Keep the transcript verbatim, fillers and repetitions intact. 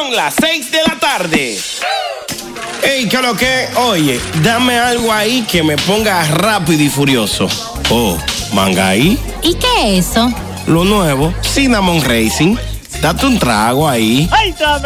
Son las seis de la tarde. Ey, ¿qué lo que? Oye, dame algo ahí que me ponga rápido y furioso. Oh, Mangaí. ¿Y qué es eso? Lo nuevo, Cinnamon Racing. Date un trago ahí. ¡Ay, dame!